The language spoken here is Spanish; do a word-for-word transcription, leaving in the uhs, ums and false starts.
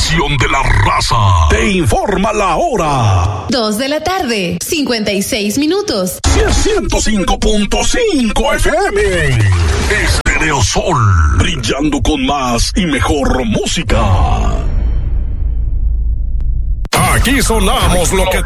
estación de la raza. Te informa la hora. Dos de la tarde, cincuenta y seis minutos. ciento cinco punto cinco F M. Estéreo Sol. Brillando con más y mejor música. Aquí sonamos lo que